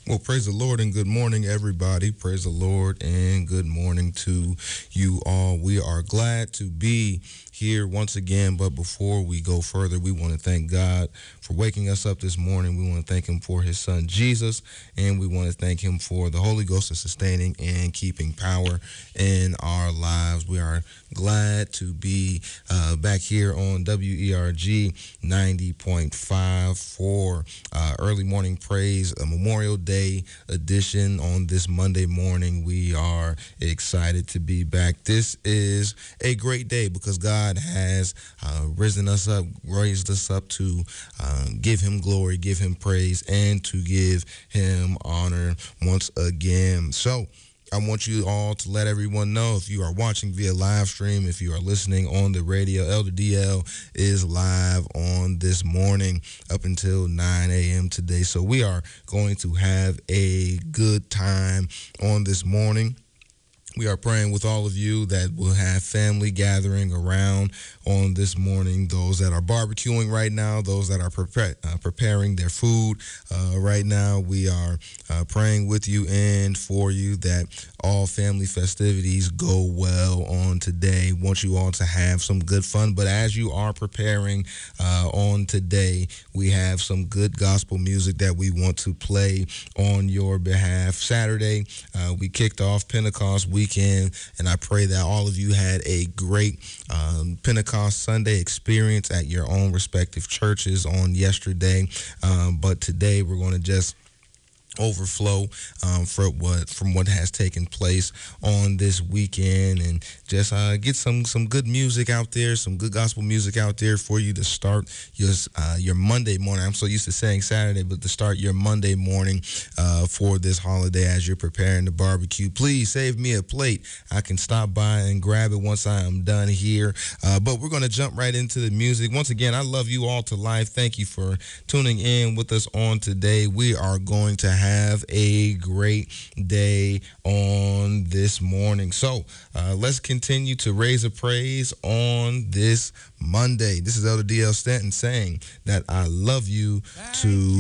Well, praise the Lord and good morning, everybody. Praise the Lord and good morning to you all. We are glad to be here once again. But before we go further, we want to thank God for waking us up this morning. We want to thank Him for His Son, Jesus. And we want to thank Him for the Holy Ghost of sustaining and keeping power in our lives. We are glad to be back here on WERG 90.5 for early morning praise, a Memorial Day edition on this Monday morning. We are excited to be back. This is a great day because God has raised us up to give Him glory, give Him praise, and to give Him honor once again. So, I want you all to let everyone know if you are watching via live stream, if you are listening on the radio, Elder DL is live on this morning up until 9 a.m. today. So we are going to have a good time on this morning. We are praying with all of you that will have family gathering around on this morning. Those that are barbecuing right now, those that are preparing their food right now, we are praying with you and for you that all family festivities go well on today. Want you all to have some good fun. But as you are preparing on today, we have some good gospel music that we want to play on your behalf. Saturday, we kicked off Pentecost weekend, and I pray that all of you had a great Pentecost Sunday experience at your own respective churches on yesterday. But today we're going to just overflow from what has taken place on this weekend, and just get some good music out there, some good gospel music out there for you to start your Monday morning. I'm so used to saying Saturday, but to start your Monday morning for this holiday as you're preparing the barbecue. Please save me a plate. I can stop by and grab it once I am done here. But we're going to jump right into the music. Once again, I love you all to life. Thank you for tuning in with us on today. We are going to have a great day on this morning. So let's continue to raise a praise on this Monday. This is Elder D.L. Stanton saying that I love you to